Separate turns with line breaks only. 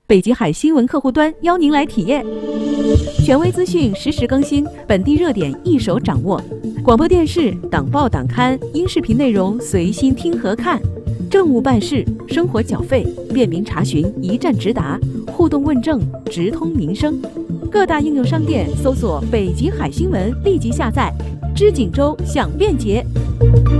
北极海新闻客户端邀您来体验，权威资讯实时更新，本地热点一手掌握。广播电视、党报党刊、音视频内容随心听和看，政务办事、生活缴费，便民查询一站直达，互动问政直通民生。各大应用商店搜索北极海新闻，立即下载。知锦州享便捷。